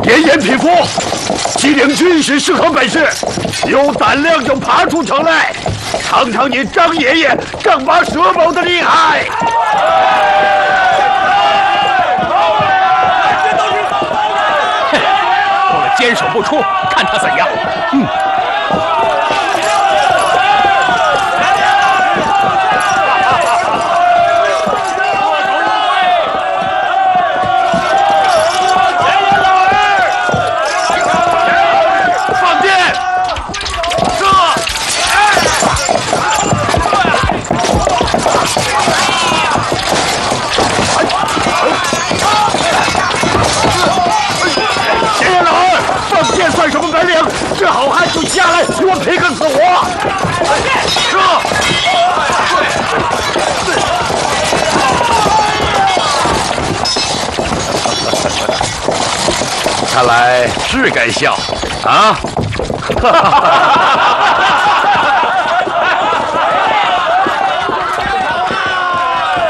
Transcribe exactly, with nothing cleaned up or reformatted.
连延匹夫，机灵军师是何本事？有胆量就爬出城来，尝尝你张爷爷丈八蛇矛的厉害！ 哼，我坚守不出，看他怎样。嗯。 算什么本领？这好汉就下来与我拼个死活！撤！看来是该笑啊！哈哈哈哈哈！